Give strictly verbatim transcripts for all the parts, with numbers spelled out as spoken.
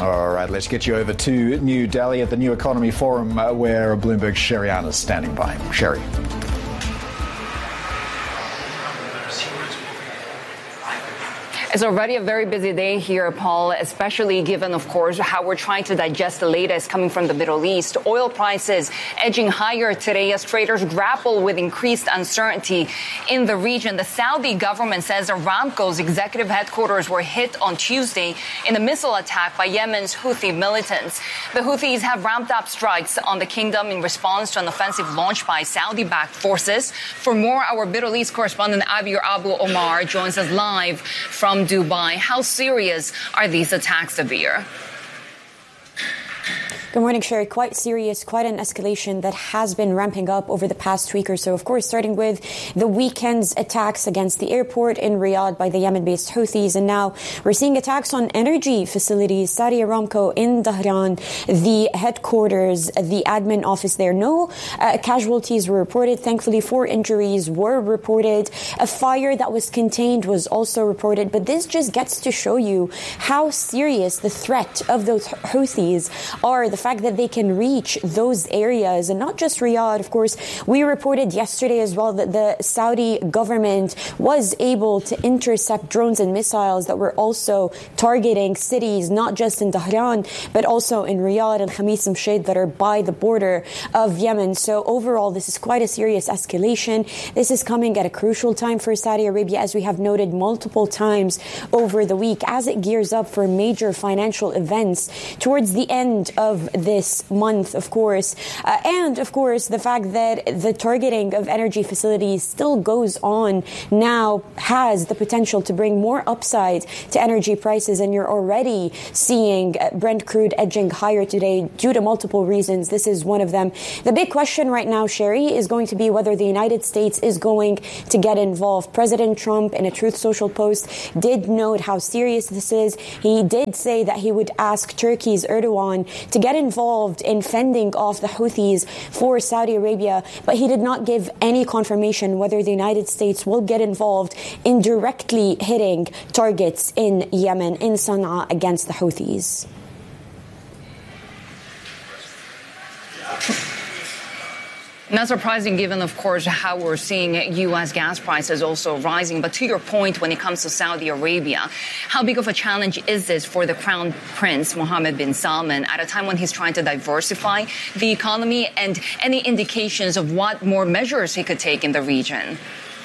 All right, let's get you over to New Delhi at the New Economy Forum, uh, where Bloomberg's Sherry Ann is standing by. Sherry. It's already a very busy day here, Paul, especially given, of course, how we're trying to digest the latest coming from the Middle East. Oil prices edging higher today as traders grapple with increased uncertainty in the region. The Saudi government says Aramco's executive headquarters were hit on Tuesday in a missile attack by Yemen's Houthi militants. The Houthis have ramped up strikes on the kingdom in response to an offensive launched by Saudi-backed forces. For more, our Middle East correspondent Abir Abu Omar joins us live from Dubai. How serious are these attacks, Abir? Good morning, Sherry. Quite serious, quite an escalation that has been ramping up over the past week or so. Of course, starting with the weekend's attacks against the airport in Riyadh by the Yemen-based Houthis. And now we're seeing attacks on energy facilities, Saudi Aramco in Dhahran, the headquarters, the admin office there. No uh, casualties were reported. Thankfully, four injuries were reported. A fire that was contained was also reported. But this just gets to show you how serious the threat of those Houthis are. The fact that they can reach those areas, and not just Riyadh. Of course, we reported yesterday as well that the Saudi government was able to intercept drones and missiles that were also targeting cities, not just in Dhahran, but also in Riyadh and Khamis Mshaid that are by the border of Yemen. So overall, this is quite a serious escalation. This is coming at a crucial time for Saudi Arabia, as we have noted multiple times over the week, as it gears up for major financial events towards the end of this month, of course. Uh, and, of course, the fact that the targeting of energy facilities still goes on now has the potential to bring more upside to energy prices. And you're already seeing Brent crude edging higher today due to multiple reasons. This is one of them. The big question right now, Sherry, is going to be whether the United States is going to get involved. President Trump, in a Truth Social post, did note how serious this is. He did say that he would ask Turkey's Erdogan to get involved in fending off the Houthis for Saudi Arabia, but he did not give any confirmation whether the United States will get involved in directly hitting targets in Yemen, in Sana'a, against the Houthis. Not surprising, given, of course, how we're seeing U S gas prices also rising. But to your point, when it comes to Saudi Arabia, how big of a challenge is this for the Crown Prince Mohammed bin Salman at a time when he's trying to diversify the economy, and any indications of what more measures he could take in the region?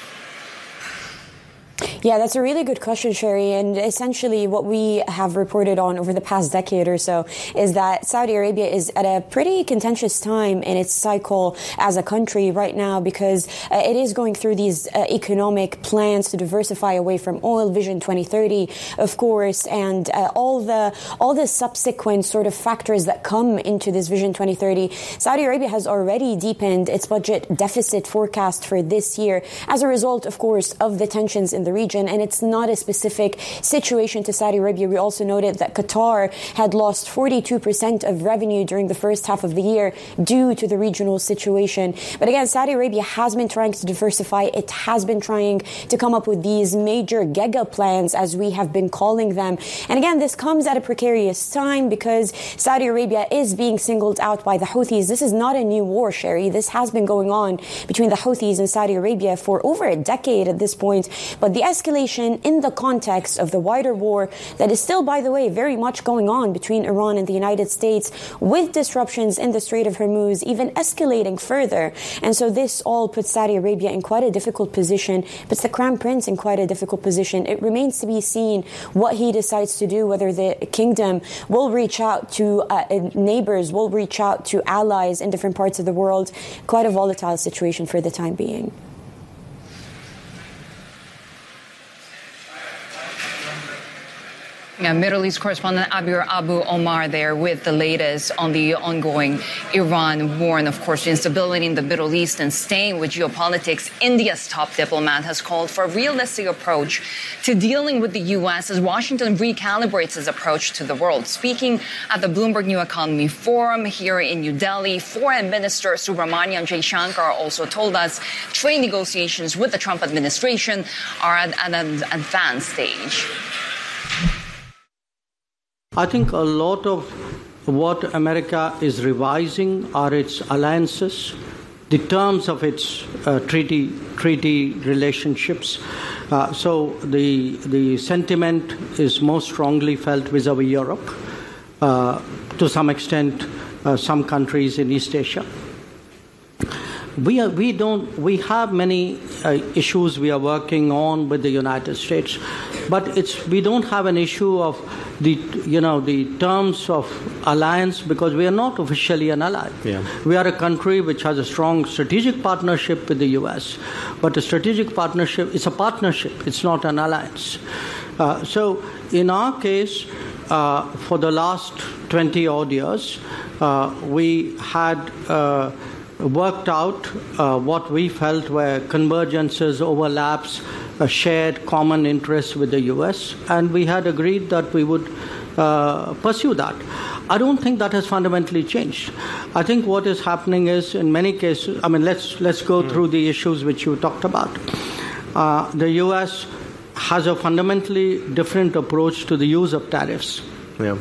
Yeah, that's a really good question, Sherry. And essentially what we have reported on over the past decade or so is that Saudi Arabia is at a pretty contentious time in its cycle as a country right now, because uh, it is going through these uh, economic plans to diversify away from oil, Vision twenty thirty, of course, and uh, all the all the subsequent sort of factors that come into this Vision twenty thirty. Saudi Arabia has already deepened its budget deficit forecast for this year as a result, of course, of the tensions in the region. And it's not a specific situation to Saudi Arabia. We also noted that Qatar had lost forty-two percent of revenue during the first half of the year due to the regional situation. But again, Saudi Arabia has been trying to diversify. It has been trying to come up with these major giga plans, as we have been calling them. And again, this comes at a precarious time because Saudi Arabia is being singled out by the Houthis. This is not a new war, Sherry. This has been going on between the Houthis and Saudi Arabia for over a decade at this point. But the escalation in the context of the wider war that is still, by the way, very much going on between Iran and the United States, with disruptions in the Strait of Hormuz even escalating further. And so this all puts Saudi Arabia in quite a difficult position, puts the Crown Prince in quite a difficult position. It remains to be seen what he decides to do, whether the kingdom will reach out to uh, neighbors, will reach out to allies in different parts of the world. Quite a volatile situation for the time being. Yeah, Middle East correspondent Abir Abu Omar there with the latest on the ongoing Iran war. And of course, the instability in the Middle East. And staying with geopolitics, India's top diplomat has called for a realistic approach to dealing with the U S as Washington recalibrates its approach to the world. Speaking at the Bloomberg New Economy Forum here in New Delhi, Foreign Minister Subramaniam Jaishankar also told us trade negotiations with the Trump administration are at an advanced stage. I think a lot of what America is revising are its alliances, the terms of its uh, treaty treaty relationships. Uh, so the the sentiment is most strongly felt vis-a-vis Europe, uh, to some extent, uh, some countries in East Asia. We are, we don't we have many uh, issues we are working on with the United States, but it's we don't have an issue of the you know the terms of alliance because we are not officially an ally. Yeah. We are a country which has a strong strategic partnership with the U S, but a strategic partnership is a partnership. It's not an alliance. Uh, so in our case, uh, for the last twenty odd years, uh, we had. Uh, worked out uh, what we felt were convergences, overlaps, a shared common interests with the U S, and we had agreed that we would uh, pursue that. I don't think that has fundamentally changed. I think what is happening is, in many cases, I mean, let's let's go mm. through the issues which you talked about. Uh, the U S has a fundamentally different approach to the use of tariffs. Yeah.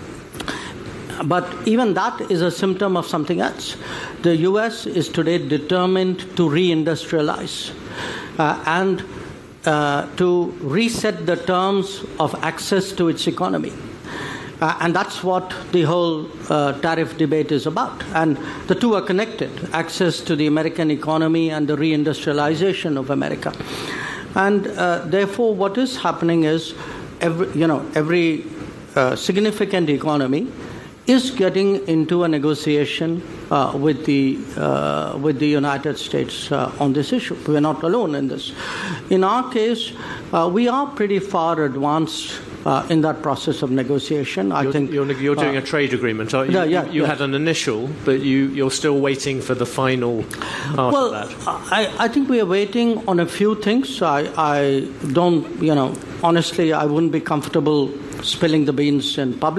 But even that is a symptom of something else. The U S is today determined to reindustrialize uh, and uh, to reset the terms of access to its economy. Uh, and that's what the whole uh, tariff debate is about. And the two are connected, access to the American economy and the reindustrialization of America. And uh, therefore, what is happening is, every, you know, every uh, significant economy is getting into a negotiation uh, with the uh, with the United States uh, on this issue. We are not alone in this. In our case, uh, we are pretty far advanced uh, in that process of negotiation. I you're, think you're, you're doing uh, a trade agreement. Are you, yeah, yeah, you, you yeah. had an initial, but you you're still waiting for the final part well, of that. I, I think we are waiting on a few things. I I don't you know honestly I wouldn't be comfortable spilling the beans in public.